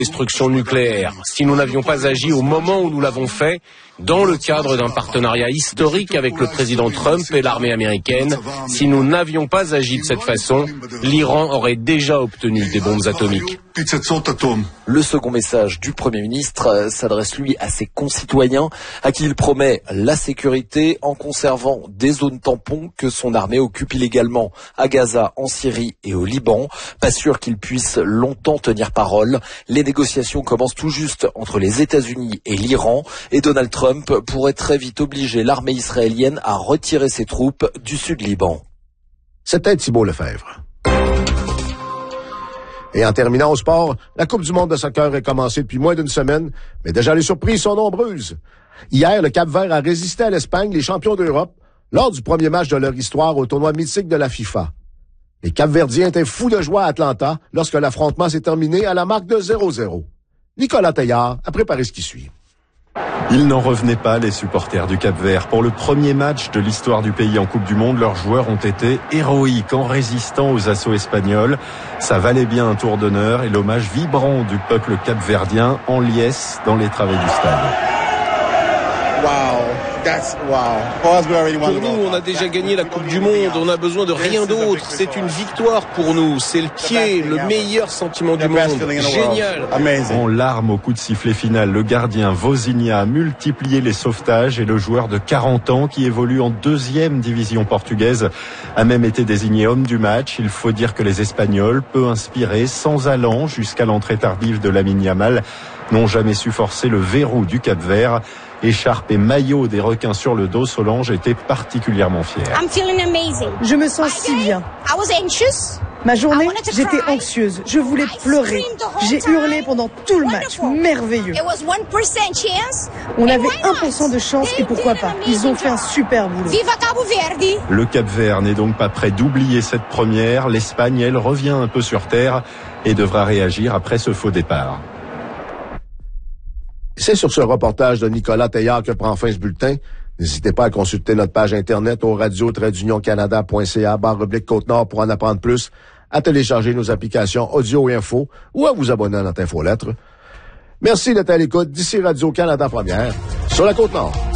destruction nucléaire. Si nous n'avions pas agi au moment où nous l'avons fait, dans le cadre d'un partenariat historique avec le président Trump et l'armée américaine, si nous n'avions pas agi de cette façon, l'Iran aurait déjà obtenu des bombes atomiques. Le second message du Premier ministre s'adresse lui à ses concitoyens, à qui il promet la sécurité en conservant des zones tampons que son armée occupe illégalement à Gaza, en Syrie et au Liban. Pas sûr qu'il puisse longtemps tenir parole. Les négociations commencent tout juste entre les États-Unis et l'Iran, et Donald Trump pourrait très vite obliger l'armée israélienne à retirer ses troupes du Sud-Liban. C'était Thibault Lefebvre. Et en terminant au sport, la Coupe du monde de soccer est commencée depuis moins d'une semaine, mais déjà les surprises sont nombreuses. Hier, le Cap-Vert a résisté à l'Espagne, les champions d'Europe, lors du premier match de leur histoire au tournoi mythique de la FIFA. Les Cap-Verdiens étaient fous de joie à Atlanta lorsque l'affrontement s'est terminé à la marque de 0-0. Nicolas Teillard a préparé ce qui suit. Ils n'en revenaient pas, les supporters du Cap-Vert. Pour le premier match de l'histoire du pays en Coupe du Monde, leurs joueurs ont été héroïques en résistant aux assauts espagnols. Ça valait bien un tour d'honneur et l'hommage vibrant du peuple capverdien en liesse dans les travées du stade. Pour nous, on a déjà gagné la Coupe du Monde, on n'a besoin de rien d'autre. C'est une victoire pour nous, c'est le pied, le meilleur sentiment du monde. Génial. En larmes au coup de sifflet final, le gardien Vozinha a multiplié les sauvetages et le joueur de 40 ans qui évolue en 2e division portugaise a même été désigné homme du match. Il faut dire que les Espagnols, peu inspirés, sans allant jusqu'à l'entrée tardive de Lamine Yamal, n'ont jamais su forcer le verrou du Cap-Vert. Écharpe et maillot des requins sur le dos, Solange était particulièrement fière. Je me sens si bien. Ma journée, j'étais anxieuse. Je voulais pleurer. J'ai hurlé pendant tout le match. Merveilleux. On avait 1% de chance et pourquoi pas. Ils ont fait un super boulot. Le Cap-Vert n'est donc pas prêt d'oublier cette première. L'Espagne, elle, revient un peu sur terre et devra réagir après ce faux départ. C'est sur ce reportage de Nicolas Teillard que prend fin ce bulletin. N'hésitez pas à consulter notre page Internet au radio-canada.ca/Côte-Nord pour en apprendre plus, à télécharger nos applications audio et info ou à vous abonner à notre infolettre. Merci d'être à l'écoute d'ici Radio-Canada Première sur la Côte-Nord.